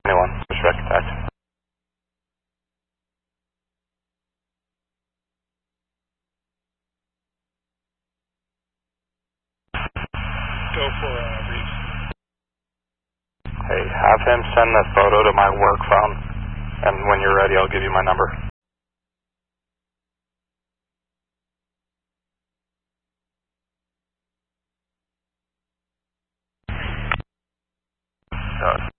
Anyone, respect contact. Go for Reeves. Hey, have him send the photo to my work phone, and when you're ready, I'll give you my number.